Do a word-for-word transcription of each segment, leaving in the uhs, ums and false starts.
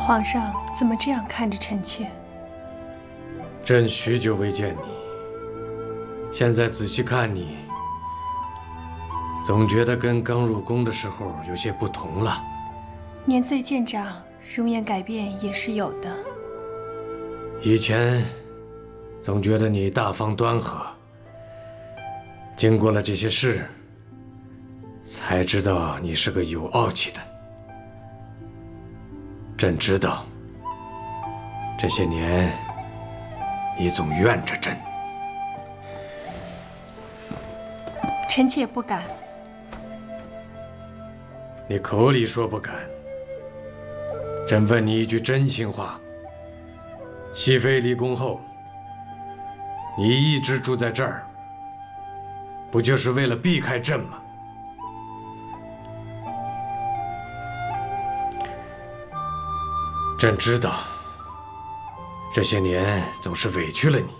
皇上怎么这样看着臣妾？ 朕许久未见你，现在仔细看你，总觉得跟刚入宫的时候有些不同了。 年岁渐长，容颜改变也是有的。 以前总觉得你大方端和，经过了这些事，才知道你是个有傲气的。朕知道，这些年你总怨着朕。 臣妾不敢。 你口里说不敢，朕问你一句真心话：熹妃离宫后，你一直住在这儿，不就是为了避开朕吗？朕知道，这些年总是委屈了你，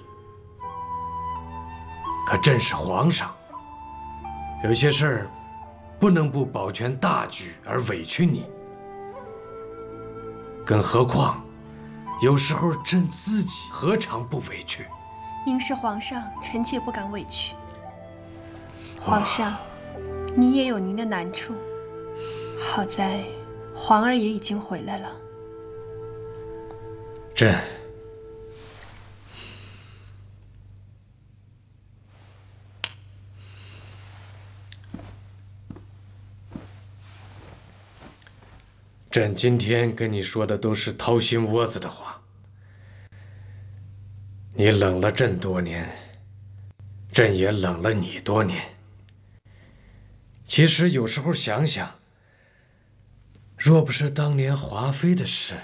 可朕是皇上，有些事儿不能不保全大局而委屈你。更何况，有时候朕自己何尝不委屈？ 您是皇上，臣妾不敢委屈。皇上，你也有您的难处，好在皇儿也已经回来了。 朕朕今天跟你说的都是掏心窝子的话。你冷了朕多年，朕也冷了你多年。其实有时候想想，若不是当年华妃的事，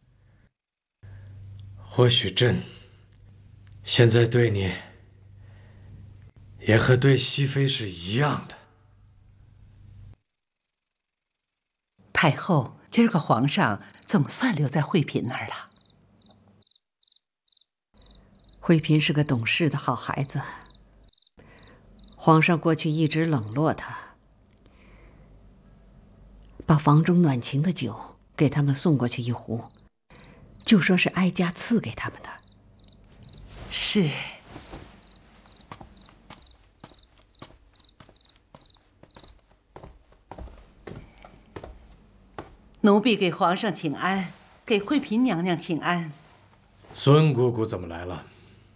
或许朕现在对你也和对熹妃是一样的。 太后，今儿个皇上总算留在惠嫔那儿了。 惠嫔是个懂事的好孩子，皇上过去一直冷落她，把房中暖情的酒给他们送过去一壶，就说是哀家赐给他们的。 是。奴婢给皇上请安，给惠嫔娘娘请安。 孙姑姑怎么来了？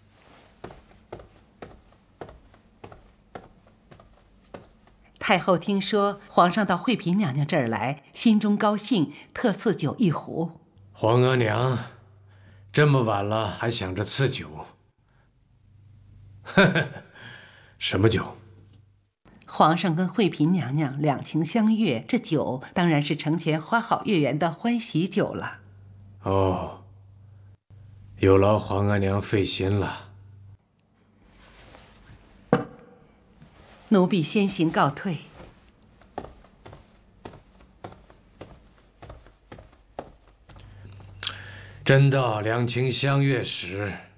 太后听说皇上到惠嫔娘娘这儿来，心中高兴，特赐酒一壶。 皇额娘，这么晚了还想着赐酒？呵呵，什么酒？ 皇上跟惠嫔娘娘两情相悦，这酒当然是承前花好月圆的欢喜酒了。 哦，有劳皇额娘费心了。 奴婢先行告退。 真到两情相悦时，